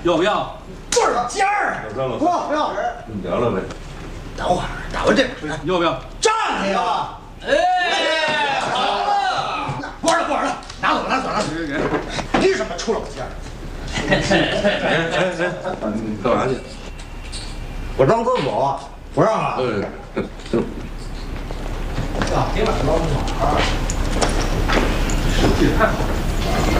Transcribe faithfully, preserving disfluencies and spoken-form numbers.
要不要？ 对尖儿。 有这么不要不要。 你聊聊呗。 等会儿打完这把水， 要不要？ 站着呀！ 哎，好了， 不玩了不玩了，拿走拿走拿走。 给给。 凭什么出老千？ 哎哎哎，你干嘛去？ 我上厕所，不让啊。 嗯，就。 啊，今晚上捞哪儿？ 手气太好了。